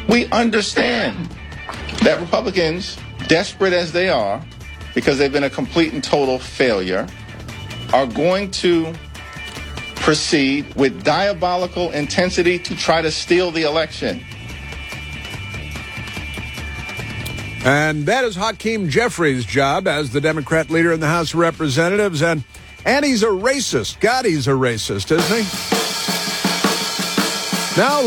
We understand that Republicans, desperate as they are, because they've been a complete and total failure, are going to proceed with diabolical intensity to try to steal the election. And that is Hakeem Jeffries' job as the Democrat leader in the House of Representatives. And he's a racist. God, he's a racist, isn't he? Now